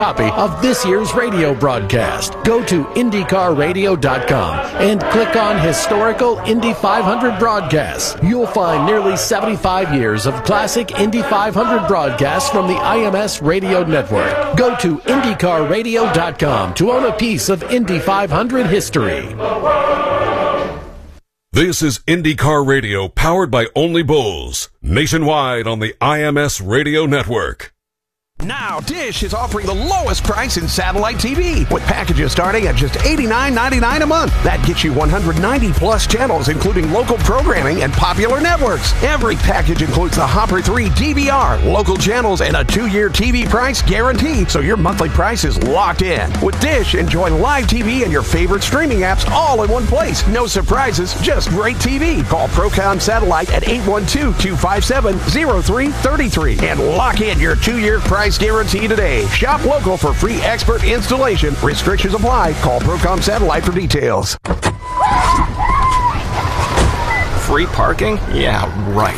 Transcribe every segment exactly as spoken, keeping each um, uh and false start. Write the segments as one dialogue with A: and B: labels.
A: Copy of this year's radio broadcast. Go to IndyCar Radio dot com and click on Historical Indy five hundred Broadcasts. You'll find nearly seventy-five years of classic Indy five hundred broadcasts from the I M S Radio Network. Go to IndyCar Radio dot com to own a piece of Indy five hundred history.
B: This is IndyCar Radio, powered by Only Bulls, nationwide on the I M S Radio Network.
C: Now, Dish is offering the lowest price in satellite T V with packages starting at just eighty-nine ninety-nine a month. That gets you one hundred ninety plus channels, including local programming and popular networks. Every package includes the Hopper three D V R, local channels, and a two-year T V price guarantee, so your monthly price is locked in. With Dish, enjoy live T V and your favorite streaming apps all in one place. No surprises, just great T V. Call Procom Satellite at eight one two, two five seven, zero three three three and lock in your two-year price guarantee today. Shop local for free expert installation. Restrictions apply. Call Procom Satellite for details.
D: Free parking? Yeah, right.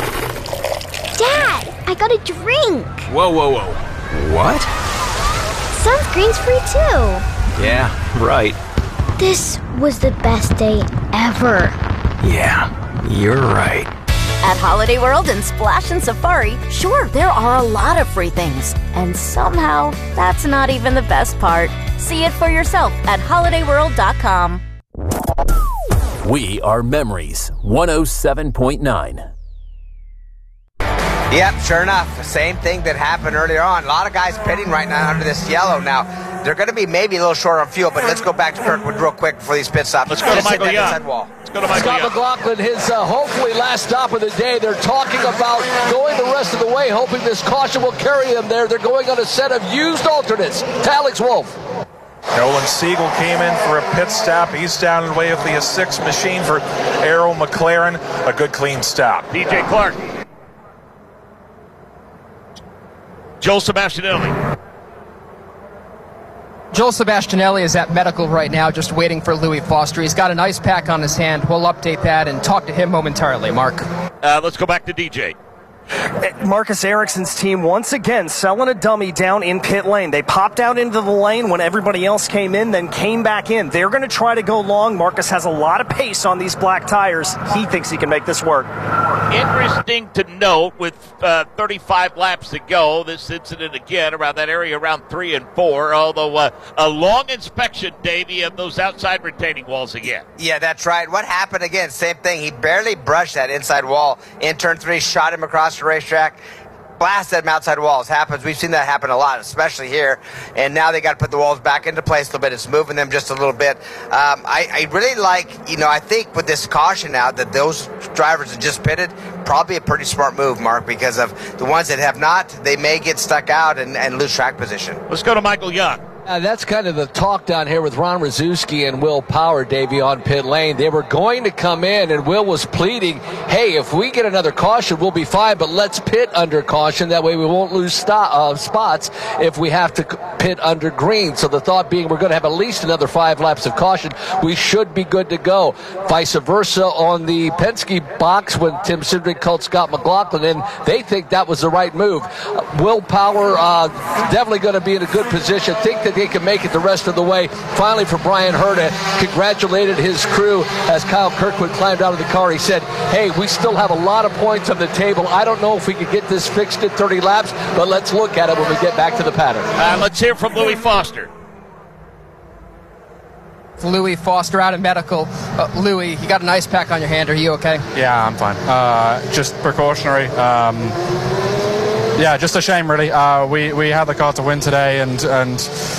E: Dad, I got a drink.
D: Whoa, whoa, whoa. What?
E: Sunscreen's free too.
D: Yeah, right.
E: This was the best day ever.
D: Yeah, you're right.
F: At Holiday World and Splash and Safari, sure, there are a lot of free things. And somehow, that's not even the best part. See it for yourself at holiday world dot com.
G: We are Memories, one oh seven point nine.
H: Yep, sure enough. Same thing that happened earlier on. A lot of guys pitting right now under this yellow. Now, they're going to be maybe a little short on fuel, but let's go back to Kirkwood real quick before these pit stops.
I: Let's go to
H: Just
I: Michael Young.
H: Let's
I: go to Michael
J: Scott
I: Young.
J: McLaughlin, his uh, hopefully last stop of the day. They're talking about going the rest of the way, hoping this caution will carry them there. They're going on a set of used alternates. To Alex Wolf.
I: Nolan Siegel came in for a pit stop. He's down the way of the six machine for Arrow McLaren. A good clean stop. D J Clark. Joel Sebastianelli.
K: Joel Sebastianelli is at medical right now, just waiting for Louis Foster. He's got an ice pack on his hand. We'll update that and talk to him momentarily. Mark.
I: Uh, let's go back to D J.
L: Marcus Ericsson's team once again selling a dummy down in pit lane. They popped out into the lane when everybody else came in, then came back in. They're going to try to go long. Marcus has a lot of pace on these black tires. He thinks he can make this work.
I: Interesting to note, with uh, thirty-five laps to go, this incident again around that area around three and four, although uh, a long inspection, Davey, of those outside retaining walls again.
H: Yeah, that's right. What happened again? Same thing. He barely brushed that inside wall in turn three, shot him across the racetrack, blasted him outside walls. Happens. We've seen that happen a lot, especially here. And now they got to put the walls back into place a little bit. It's moving them just a little bit. Um, I, I really like, you know, I think with this caution now that those drivers that just pitted, probably a pretty smart move, Mark, because of the ones that have not, they may get stuck out and, and lose track position.
I: Let's go to Michael Young.
J: Uh, that's kind of the talk down here with Ron Rzuski and Will Power, Davey, on pit lane. They were going to come in, and Will was pleading, hey, if we get another caution, we'll be fine, but let's pit under caution. That way we won't lose st- uh, spots if we have to pit under green. So the thought being we're going to have at least another five laps of caution. We should be good to go. Vice versa on the Penske box when Tim Cindric called Scott McLaughlin in, they think that was the right move. Uh, Will Power uh, definitely going to be in a good position. Think that they can make it the rest of the way. Finally, for Brian Herta, congratulated his crew as Kyle Kirkwood climbed out of the car. He said, hey, we still have a lot of points on the table. I don't know if we could get this fixed in thirty laps, but let's look at it when we get back to the pattern.
I: Uh, let's hear from Louis Foster.
K: Louis Foster out of medical. Uh, Louis, you got an ice pack on your hand. Are you okay?
M: Yeah, I'm fine. Uh, just precautionary. Um, yeah, just a shame, really. Uh, we, we had the car to win today, and and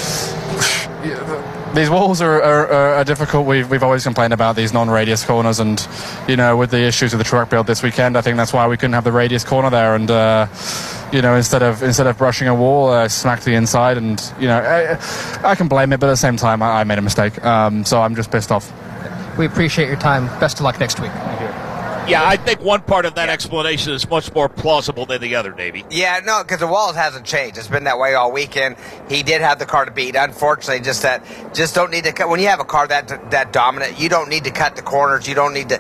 M: these walls are, are, are difficult. We've, we've always complained about these non-radius corners, and, you know, with the issues with the truck build this weekend, I think that's why we couldn't have the radius corner there, and, uh, you know, instead of instead of brushing a wall, I uh, smacked the inside, and, you know, I, I can blame it, but at the same time, I, I made a mistake, um, so I'm just pissed off.
K: We appreciate your time. Best of luck next week.
M: Thank you.
I: Yeah, I think one part of that explanation is much more plausible than the other, Davey.
H: Yeah, no, because the walls hasn't changed. It's been that way all weekend. He did have the car to beat. Unfortunately, just that, just don't need to cut. When you have a car that that dominant, you don't need to cut the corners. You don't need to.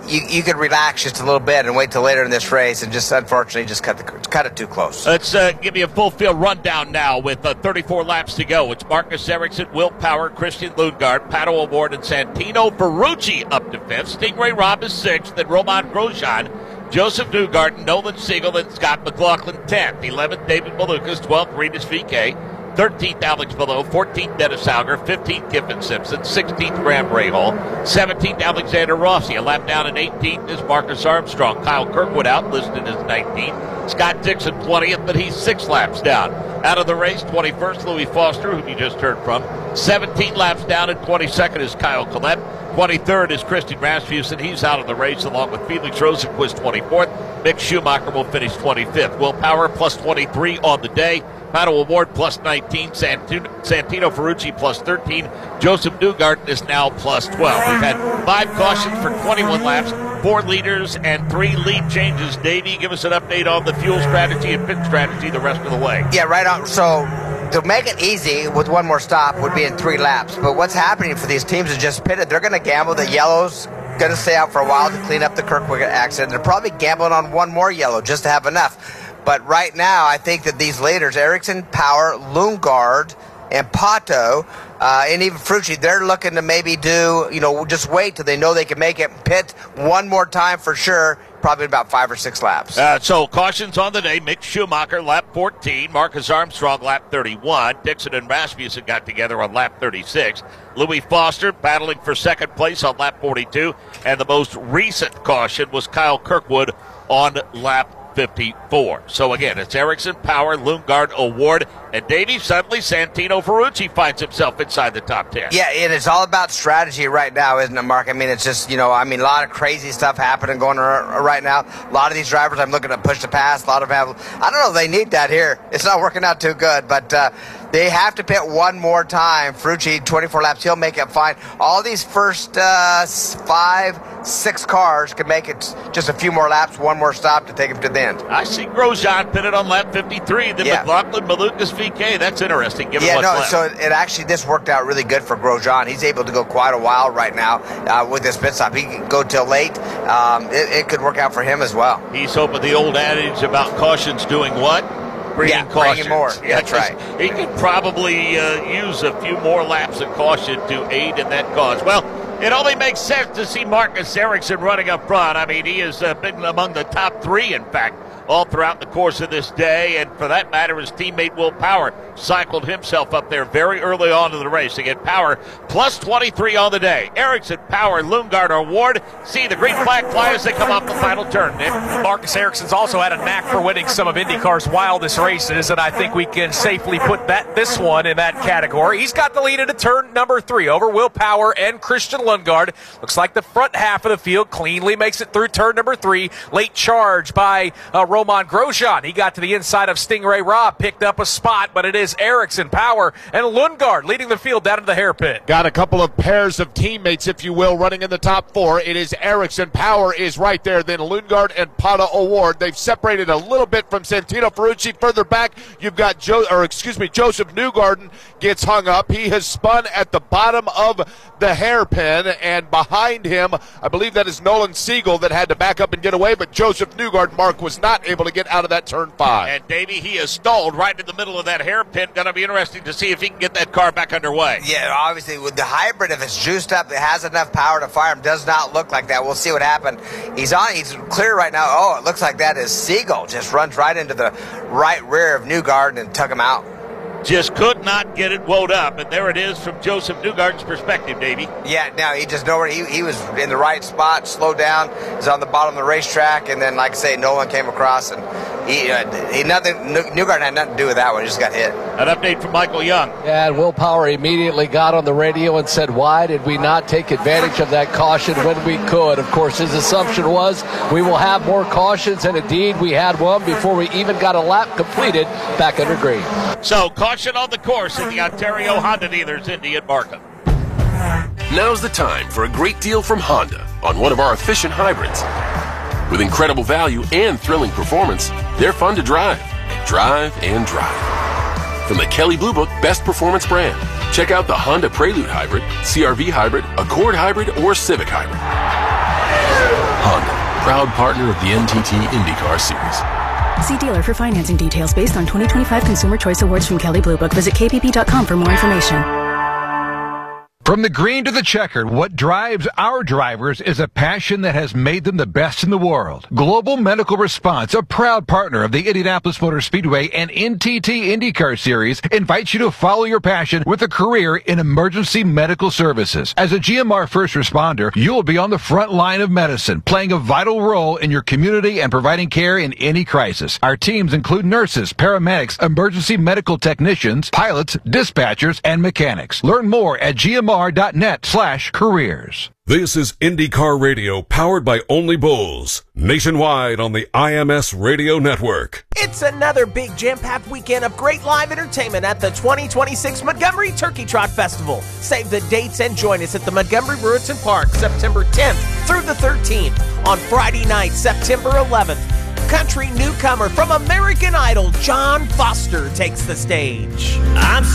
H: you, you could relax just a little bit and wait till later in this race, and just unfortunately just cut the cut it too close.
I: Let's uh, give you a full field rundown now with uh, thirty-four laps to go. It's Marcus Ericsson, Will Power, Christian Lundgaard, Pato O'Ward, and Santino Ferrucci up to fifth. Stingray Robb is sixth, then Romain Grosjean, Joseph Newgarden, Nolan Siegel, and Scott McLaughlin tenth. eleventh, David Malukas. twelfth, Regis V K. thirteenth, Alex Palou. fourteenth, Dennis Auger. fifteenth, Kiffin Simpson. sixteenth, Graham Rahal. seventeenth, Alexander Rossi. A lap down in eighteenth is Marcus Armstrong. Kyle Kirkwood out, listed as nineteenth. Scott Dixon twentieth, but he's six laps down. Out of the race, twenty-first, Louis Foster, who you just heard from. seventeen laps down, and twenty-second is Kyle Collette. twenty-third is Christian Rasmussen. He's out of the race, along with Felix Rosenquist, twenty-fourth. Mick Schumacher will finish twenty-fifth. Will Power plus twenty-three on the day. Pato O'Ward plus nineteen. Santino, Santino Ferrucci plus thirteen. Joseph Newgarden is now plus twelve. We've had five cautions for twenty-one laps, four leaders, and three lead changes. Davey, give us an update on the fuel strategy and pit strategy the rest of the way.
H: Yeah, right on. So to make it easy with one more stop would be in three laps. But what's happening for these teams is just pitted. They're going to gamble. The yellow's going to stay out for a while to clean up the Kirkwood accident. They're probably gambling on one more yellow just to have enough. But right now, I think that these leaders, Ericsson, Power, Lundgaard, and Pato, uh, and even Ferrucci, they're looking to maybe do, you know, just wait till they know they can make it, pit one more time for sure, probably about five or six laps.
I: Uh, so cautions on the day. Mick Schumacher, lap fourteen. Marcus Armstrong, lap thirty-one. Dixon and Rasmussen got together on lap thirty-six. Louis Foster battling for second place on lap forty-two. And the most recent caution was Kyle Kirkwood on lap fifty-four. So again, it's Ericsson, Power, Lundgaard, O'Ward, and Davey. Suddenly Santino Ferrucci finds himself inside the top ten.
H: Yeah, and it's all about strategy right now, isn't it, Mark? I mean, it's just, you know, I mean, a lot of crazy stuff happening going on right now. A lot of these drivers I'm looking to push the pass. A lot of them, I don't know if they need that here. It's not working out too good, but uh, they have to pit one more time. Ferrucci, twenty-four laps, he'll make it fine. All these first uh, five, six cars can make it just a few more laps, one more stop to take them to the end.
I: I see Grosjean pitted on lap fifty-three. Then
H: yeah.
I: McLaughlin, Malukas, V K. That's interesting. Given
H: yeah,
I: what's
H: no.
I: left.
H: So it actually this worked out really good for Grosjean. He's able to go quite a while right now uh, with this pit stop. He can go till late. Um, it, it could work out for him as well.
I: He's hoping the old adage about cautions doing what? Bringing
H: yeah,
I: cautions.
H: bringing more. Yeah, that's right.
I: He could probably uh, use a few more laps of caution to aid in that cause. Well, it only makes sense to see Marcus Ericsson running up front. I mean, he has uh, been among the top three, in fact, all throughout the course of this day. And for that matter, his teammate Will Power cycled himself up there very early on in the race. Again, Power plus twenty-three on the day. Ericsson, Power, Lundgaard, O'Ward. See the green flag fly as they come off the final turn, Nick.
N: Marcus Ericsson's also had a knack for winning some of IndyCar's wildest races, and I think we can safely put that this one in that category. He's got the lead into turn number three over Will Power and Christian Lundgaard. Looks like the front half of the field cleanly makes it through turn number three. Late charge by uh, Romain Grosjean. He got to the inside of Stingray Robb, picked up a spot, but it is Ericsson, Power, and Lundgaard leading the field down to the hairpin.
O: Got a couple of pairs of teammates, if you will, running in the top four. It is Ericsson. Power is right there. Then Lundgaard and Pato O'Ward. They've separated a little bit from Santino Ferrucci. Further back, you've got Joe, or excuse me, Joseph Newgarden gets hung up. He has spun at the bottom of the hairpin, and behind him, I believe that is Nolan Siegel that had to back up and get away, but Joseph Newgarden, Mark, was not able to get out of that turn five.
I: And Davey, he is stalled right in the middle of that hairpin. Going to be interesting to see if he can get that car back underway.
H: Yeah, obviously with the hybrid, if it's juiced up, it has enough power to fire him. Does not look like that. We'll see what happens. He's on. He's clear right now. Oh, it looks like that is Siegel. Just runs right into the right rear of Newgarden and took him out.
I: Just could not get it wound up, and there it is from Joseph Newgarden's perspective, Davey.
H: Yeah, no, he just nowhere. He, he was in the right spot, slowed down, was on the bottom of the racetrack, and then, like I say, Nolan came across, and he, uh, he nothing. Newgarden had nothing to do with that one. He just got hit.
I: An update from Michael Young.
J: Yeah, and Will Power immediately got on the radio and said, "Why did we not take advantage of that caution when we could?" Of course, his assumption was we will have more cautions, and indeed we had one before we even got a lap completed back under green.
I: So, caution on the course at the Ontario Honda dealers, Indy and Markham.
P: Now's the time for a great deal from Honda on one of our efficient hybrids. With incredible value and thrilling performance, they're fun to drive, drive, and drive. From the Kelley Blue Book Best Performance brand, check out the Honda Prelude Hybrid, C R V Hybrid, Accord Hybrid, or Civic Hybrid. Honda, proud partner of the N T T IndyCar Series.
Q: See dealer for financing details based on twenty twenty-five Consumer Choice Awards from Kelley Blue Book. Visit k b b dot com for more information.
R: From the green to the checkered, what drives our drivers is a passion that has made them the best in the world. Global Medical Response, a proud partner of the Indianapolis Motor Speedway and N T T IndyCar Series, invites you to follow your passion with a career in emergency medical services. As a G M R first responder, you will be on the front line of medicine, playing a vital role in your community and providing care in any crisis. Our teams include nurses, paramedics, emergency medical technicians, pilots, dispatchers, and mechanics. Learn more at G M R dot net slash careers.
B: This is IndyCar Radio, powered by Only Bulls, nationwide on the I M S Radio Network.
S: It's another big jam-packed weekend of great live entertainment at the twenty twenty-six Montgomery Turkey Trot Festival. Save the dates and join us at the Montgomery Brewerton Park, September tenth through the thirteenth. On Friday night, September eleventh, country newcomer from American Idol, John Foster, takes the stage. I'm